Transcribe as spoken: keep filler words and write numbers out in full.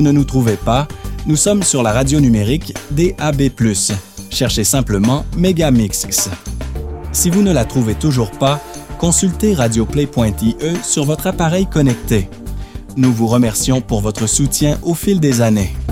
ne nous trouvez pas, nous sommes sur la radio numérique D A B plus. Cherchez simplement Megamix. Si vous ne la trouvez toujours pas, consultez radioplay point I E sur votre appareil connecté. Nous vous remercions pour votre soutien au fil des années.